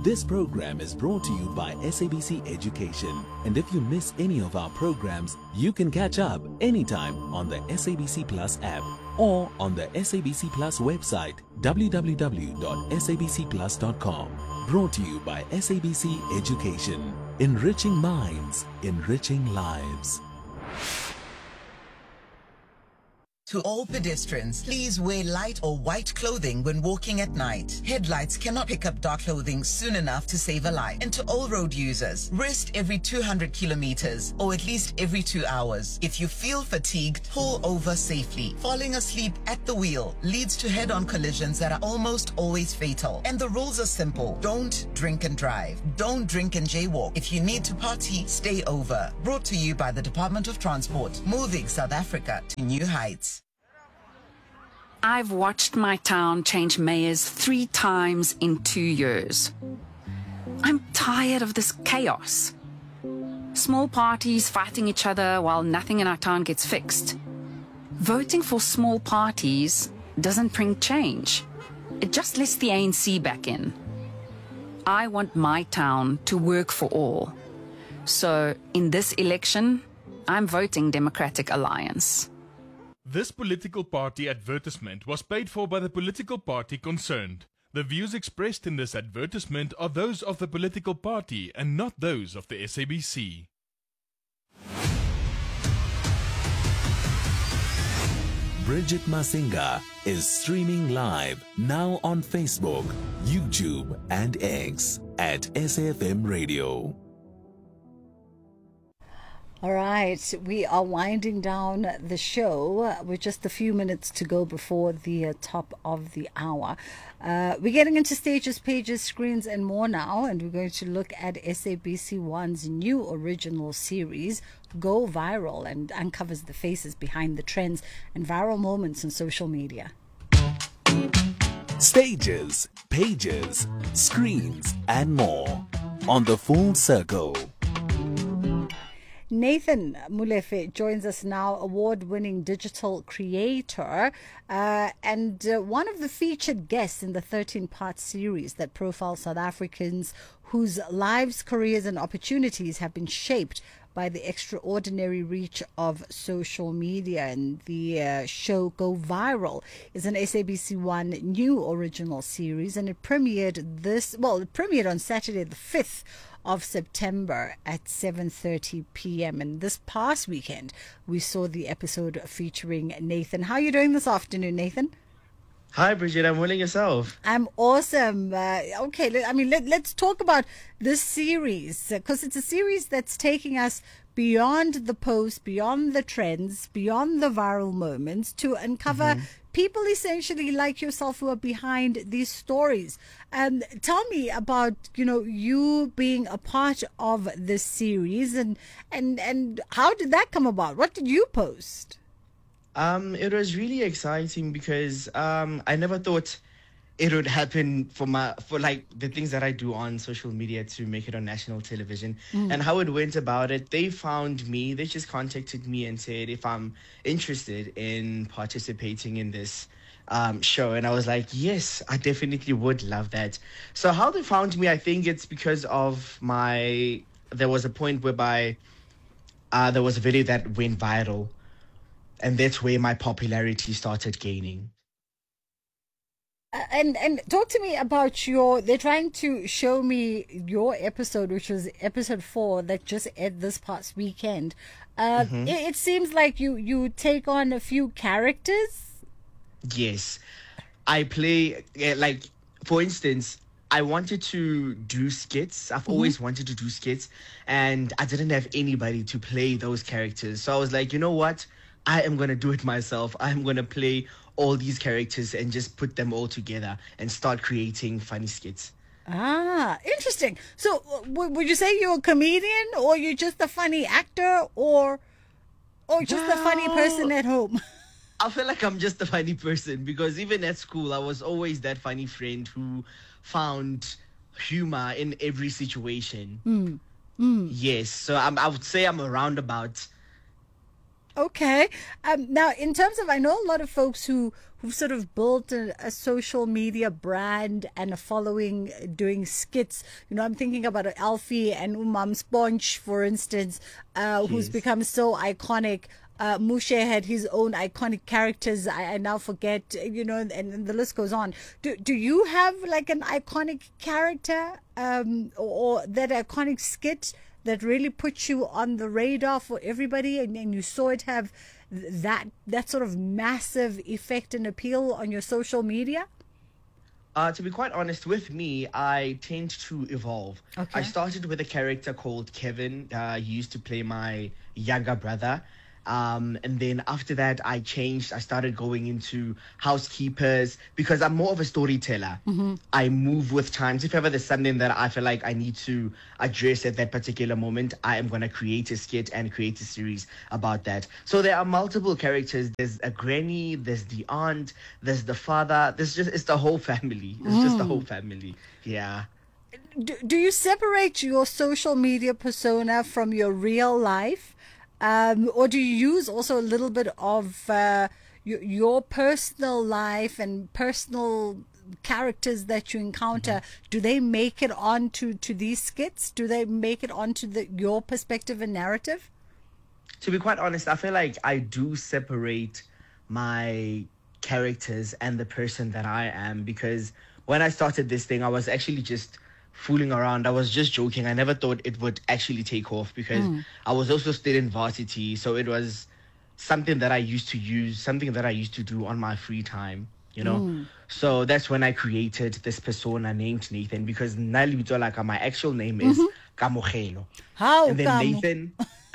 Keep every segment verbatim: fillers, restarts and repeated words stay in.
This program is brought to you by S A B C Education. And if you miss any of our programs, you can catch up anytime on the S A B C Plus app or on the S A B C Plus website, w w w dot s a b c plus dot com. Brought to you by S A B C Education. Enriching minds, enriching lives. To all pedestrians, please wear light or white clothing when walking at night. Headlights cannot pick up dark clothing soon enough to save a life. And to all road users, rest every two hundred kilometers or at least every two hours. If you feel fatigued, pull over safely. Falling asleep at the wheel leads to head-on collisions that are almost always fatal. And the rules are simple. Don't drink and drive. Don't drink and jaywalk. If you need to party, stay over. Brought to you by the Department of Transport, moving South Africa to new heights. I've watched my town change mayors three times in two years. I'm tired of this chaos. Small parties fighting each other while nothing in our town gets fixed. Voting for small parties doesn't bring change. It just lets the A N C back in. I want my town to work for all. So in this election, I'm voting Democratic Alliance. This political party advertisement was paid for by the political party concerned. The views expressed in this advertisement are those of the political party and not those of the S A B C. Bridget Masinga is streaming live now on Facebook, YouTube, and X at S A F M Radio. All right, we are winding down the show with just a few minutes to go before the uh, top of the hour. Uh, we're getting into stages, pages, screens, and more now, and we're going to look at S A B C One's new original series, Go Viral, and uncovers the faces behind the trends and viral moments on social media. Stages, pages, screens, and more on the Full Circle. Nathan Molefe joins us now, award-winning digital creator uh, and uh, one of the featured guests in the thirteen-part series that profiles South Africans whose lives, careers and opportunities have been shaped by the extraordinary reach of social media. And the uh, show Go Viral is an S A B C One new original series, and it premiered this, well, it premiered on Saturday the fifth of September at seven thirty p.m. And this past weekend, we saw the episode featuring Nathan. How are you doing this afternoon, Nathan? Hi, Bridget. I'm willing yourself. I'm awesome. Uh, okay, let, I mean, let, let's talk about this series, because it's a series that's taking us beyond the post, beyond the trends, beyond the viral moments to uncover mm-hmm. people essentially like yourself who are behind these stories. Um, tell me about, you know, you being a part of this series and, and, and how did that come about? What did you post? Um, it was really exciting because um, I never thought it would happen for my for like the things that I do on social media to make it on national television. Mm. And how it went about it, they found me, they just contacted me and said if I'm interested in participating in this um, show. And I was like, yes, I definitely would love that. So how they found me, I think it's because of my, there was a point whereby uh, there was a video that went viral. And that's where my popularity started gaining. Uh, and and talk to me about your, they're trying to show me your episode, which was episode four that just aired this past weekend. Uh, mm-hmm. it, it seems like you, you take on a few characters. Yes. I play, like, for instance, I wanted to do skits. I've mm-hmm. always wanted to do skits. And I didn't have anybody to play those characters. So I was like, you know what? I am going to do it myself. I'm going to play all these characters and just put them all together and start creating funny skits. Ah, interesting. So w- would you say you're a comedian or you're just a funny actor or or just well, a funny person at home? I feel like I'm just a funny person because even at school, I was always that funny friend who found humor in every situation. Mm. Mm. Yes. So I'm, I would say I'm a roundabout Okay. Um, now, in terms of, I know a lot of folks who who've sort of built a, a social media brand and a following doing skits. You know, I'm thinking about Alfie and Umam Sponge, for instance, uh, who's Yes. become so iconic. Uh, Mushe had his own iconic characters. I, I now forget, you know, and, and the list goes on. Do do you have like an iconic character, um, or, or that iconic skit that really puts you on the radar for everybody, and, and you saw it have th- that that sort of massive effect and appeal on your social media? Uh, to be quite honest, with me, I tend to evolve. Okay. I started with a character called Kevin. Uh, he used to play my younger brother. Um, and then after that, I changed. I started going into housekeepers because I'm more of a storyteller. Mm-hmm. I move with times. If ever there's something that I feel like I need to address at that particular moment, I am going to create a skit and create a series about that. So there are multiple characters. There's a granny, there's the aunt, there's the father. There's just, it's the whole family. It's just the whole family. Yeah. Do, do you separate your social media persona from your real life? Um, or do you use also a little bit of uh, your, your personal life and personal characters that you encounter? Mm-hmm. Do they make it onto to these skits? Do they make it onto the, your perspective and narrative? To be quite honest, I feel like I do separate my characters and the person that I am, because when I started this thing, I was actually just fooling around. I was just joking. I never thought it would actually take off because mm. I was also still in varsity. So it was something that I used to use, something that I used to do on my free time, you know? Mm. So that's when I created this persona named Nathan, because Nalibito, like my actual name is mm-hmm. Kamogelo. How? And then Kamu? Nathan,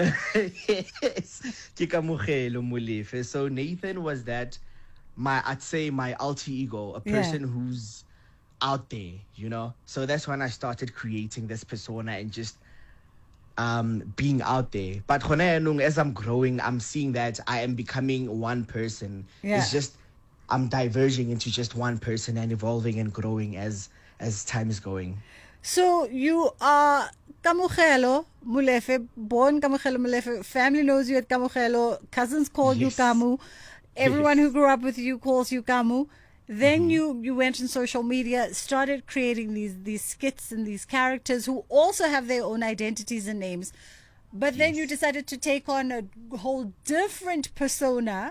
yes, Kamogelo Molefe. So Nathan was that, my, I'd say my alter ego, a person yeah. who's out there, you know. So that's when I started creating this persona and just um being out there. But as I'm growing, I'm seeing that I am becoming one person. Yeah. It's just I'm diverging into just one person and evolving and growing as as time is going. So you are Kamogelo Molefe, born Kamogelo Molefe, family knows you at Kamogelo, cousins call yes. you Kamu, everyone yes. who grew up with you calls you Kamu. Then mm-hmm. you, you went on social media, started creating these, these skits and these characters who also have their own identities and names. But yes. then you decided to take on a whole different persona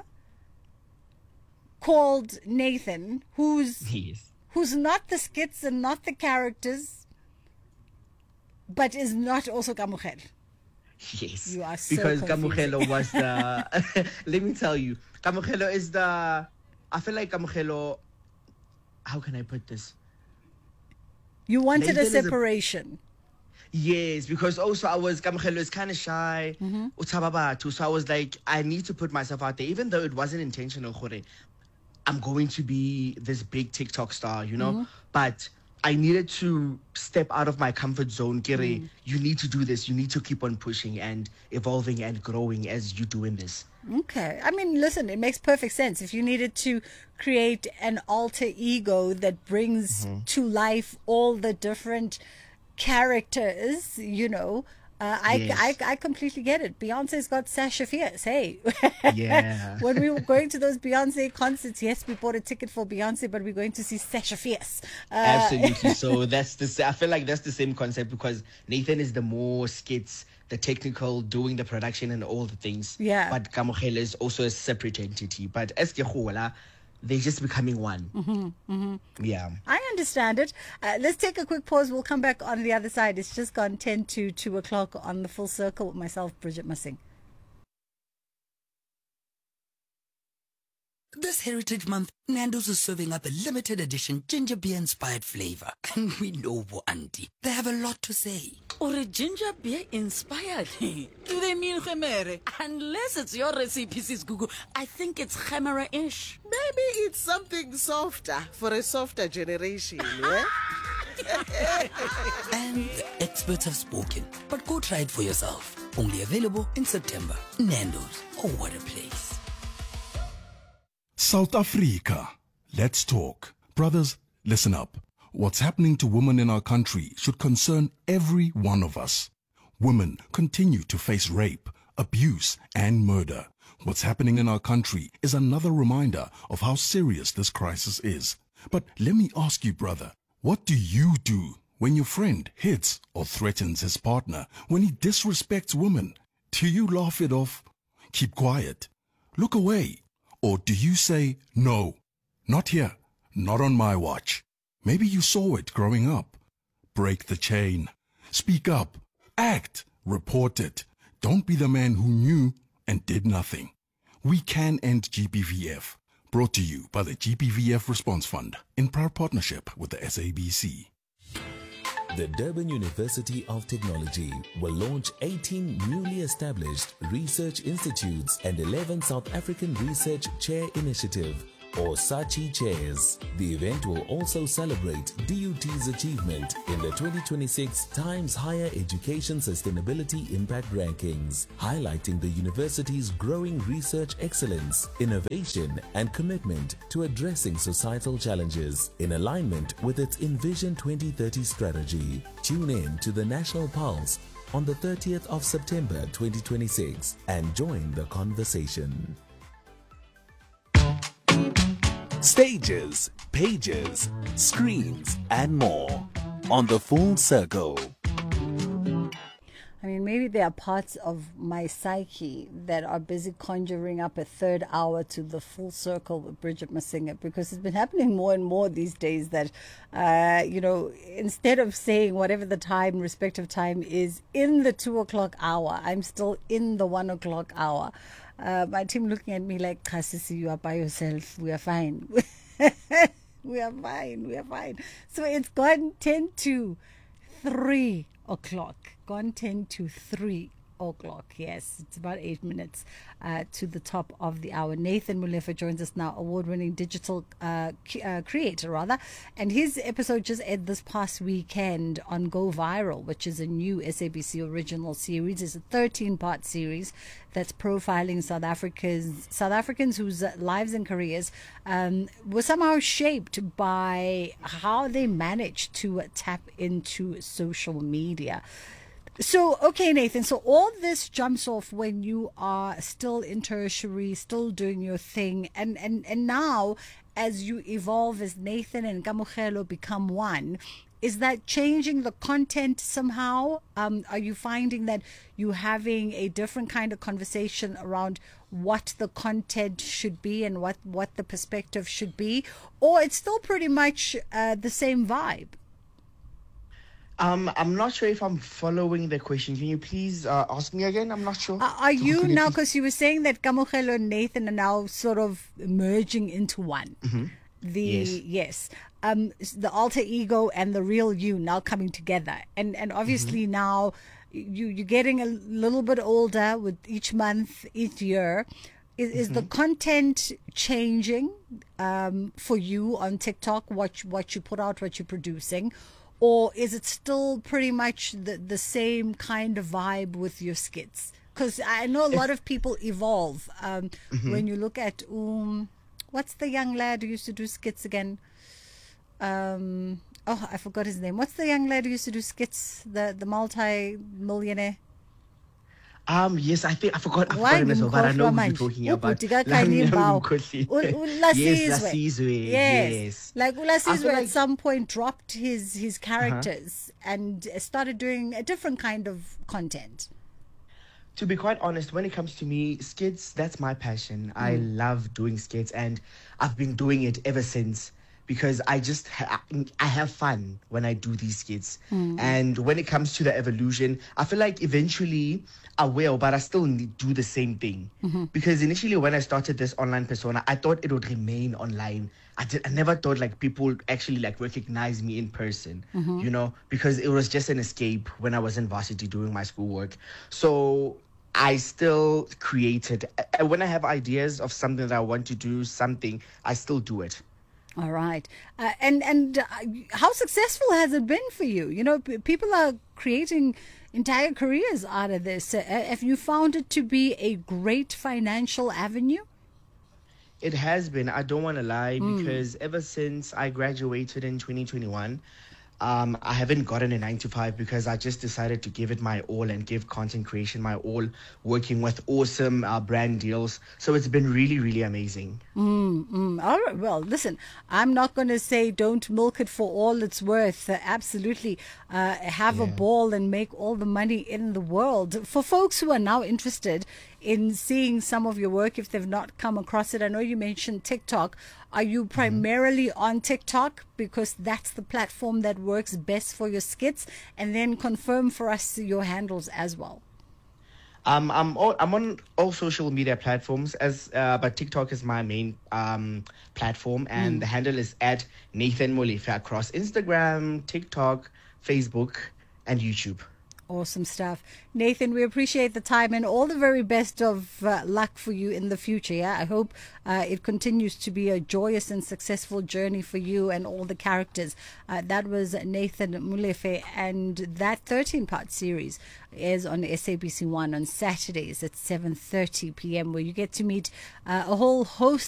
called Nathan, who's yes. who's not the skits and not the characters, but is not also Kamogelo. Yes. You are so because confusing. Kamogelo was the... let me tell you. Kamogelo is the... I feel like Kamogelo... How can I put this? You wanted Nathan a separation. A, yes, because also I was, Kamogelo is kind of shy. Mm-hmm. So I was like, I need to put myself out there, even though it wasn't intentional. I'm going to be this big TikTok star, you know? Mm-hmm. But I needed to step out of my comfort zone. Kere, mm. You need to do this. You need to keep on pushing and evolving and growing as you do in this. Okay. I mean, listen, it makes perfect sense. If you needed to create an alter ego that brings mm-hmm. to life all the different characters, you know, uh, I, yes. I, I completely get it. Beyonce's got Sasha Fierce. Hey. Yeah. When we were going to those Beyonce concerts, yes, we bought a ticket for Beyonce, but we're going to see Sasha Fierce. Uh, Absolutely. So that's the, I feel like that's the same concept, because Nathan is the more skits, the technical, doing the production and all the things. Yeah. But Kamogelo is also a separate entity. But as Kehola, they're just becoming one. Mm-hmm, mm-hmm. Yeah. I understand it. Uh, let's take a quick pause. We'll come back on the other side. It's just gone ten to two o'clock on the Full Circle with myself, Bridget Massing. This Heritage Month, Nando's is serving up a limited edition ginger beer inspired flavor. And we know Auntie, they have a lot to say. Or a ginger beer inspired? Do they mean Khemere? Unless it's your recipe, Sis Gugu, I think it's Khemera-ish. Maybe it's something softer for a softer generation, yeah? And the experts have spoken. But go try it for yourself. Only available in September. Nando's. Oh, what a place. South Africa. Let's talk. Brothers, listen up. What's happening to women in our country should concern every one of us. Women continue to face rape, abuse, and murder. What's happening in our country is another reminder of how serious this crisis is. But let me ask you, brother, what do you do when your friend hits or threatens his partner, when he disrespects women? Do you laugh it off? Keep quiet? Look away? Or do you say, no, not here, not on my watch? Maybe you saw it growing up. Break the chain. Speak up. Act. Report it. Don't be the man who knew and did nothing. We can end G B V F. Brought to you by the G B V F Response Fund in proud partnership with the S A B C. The Durban University of Technology will launch eighteen newly established research institutes and eleven South African Research Chair Initiative, or SACHI chairs. The event will also celebrate D U T's achievement in the twenty twenty-six Times Higher Education Sustainability Impact Rankings, highlighting the university's growing research excellence, innovation, and commitment to addressing societal challenges in alignment with its Envision twenty thirty strategy. Tune in to the National Pulse on the thirtieth of September twenty twenty-six and join the conversation. Stages, pages, screens, and more on the Full Circle. I mean, maybe there are parts of my psyche that are busy conjuring up a third hour to the Full Circle with Bridget Masinga, because it's been happening more and more these days that, uh, you know, instead of saying whatever the time, respective time is in the two o'clock hour, I'm still in the one o'clock hour. Uh, my team looking at me like, Kasisi, you are by yourself. We are fine. we are fine. We are fine. So it's gone ten to three o'clock. Gone ten to three o'clock. Yes, it's about eight minutes uh, to the top of the hour. Nathan Molefe joins us now, award-winning digital uh, uh, creator, rather. And his episode just aired this past weekend on Go Viral, which is a new S A B C original series. It's a thirteen-part series that's profiling South Africans, South Africans whose lives and careers um, were somehow shaped by how they managed to tap into social media. So, okay, Nathan, so all this jumps off when you are still in tertiary, still doing your thing. And, and, and now, as you evolve, as Nathan and Kamohelo become one, is that changing the content somehow? Um, are you finding that you're having a different kind of conversation around what the content should be and what, what the perspective should be? Or it's still pretty much uh, the same vibe? Um, I'm not sure if I'm following the question. Can you please uh, ask me again? I'm not sure. Uh, are So you can you now, please- because you were saying that Kamohelo and Nathan are now sort of merging into one. Mhm. The Yes. yes, um, s- the alter ego and the real you now coming together, and and obviously Mm-hmm. now you you're getting a little bit older with each month, each year. Is, is the Mm-hmm. content changing um, for you on TikTok? What you- what you put out, what you're producing, or is it still pretty much the the same kind of vibe with your skits? Because I know a lot of people evolve. Um, Mhm. When you look at um, what's the young lad who used to do skits again? Um, oh, I forgot his name. What's the young lad who used to do skits? The the multi-millionaire. Um, yes, I think I forgot. I Why forgot him as well, but I know who ngimkhohlwa you're manje? talking about. Ubhuti kaKhanya Lami- Lami Mbawu. Mkhohliwe. U- Yes, uLasizwe. Lasizwe. Yes. Yes. Like I Ulasizwe feel at like- some point dropped his his characters and started doing a different kind of content. To be quite honest, when it comes to me, skits, that's my passion. I Mm. love doing skits, and I've been doing it ever since because I just ha- I have fun when I do these skits. Mm. And when it comes to the evolution, I feel like eventually I will, but I still need do the same thing. Mhm. Because initially when I started this online persona, I thought it would remain online. I did I never thought like people would actually like recognize me in person. Mhm. You know, because it was just an escape when I was in varsity doing my schoolwork. So I still created. uh, When I have ideas of something that I want to do, something, I still do it. All right. Uh, and and uh, how successful has it been for you? You know, p- people are creating entire careers out of this. Uh, have you found it to be a great financial avenue? It has been. I don't want to lie Mm. because ever since I graduated in twenty twenty-one, Um, I haven't gotten a nine to five because I just decided to give it my all and give content creation my all, working with awesome uh, brand deals. So it's been really, really amazing. Mm, mm. All right. Well, listen, I'm not going to say don't milk it for all it's worth. Uh, absolutely. Uh, have Yeah. a ball and make all the money in the world. For folks who are now interested in seeing some of your work, if they've not come across it, I know you mentioned TikTok. Are you primarily on TikTok because that's the platform that works best for your skits? And then confirm for us your handles as well. Um, I'm all, I'm on all social media platforms as uh, but TikTok is my main um, platform, and Mm. the handle is at Nathan Molefe across Instagram, TikTok, Facebook, and YouTube. Awesome stuff. Nathan, we appreciate the time and all the very best of uh, luck for you in the future. Yeah, I hope uh, it continues to be a joyous and successful journey for you and all the characters. Uh, that was Nathan Molefe, and that thirteen-part series is on S A B C One on Saturdays at seven thirty p.m. where you get to meet uh, a whole host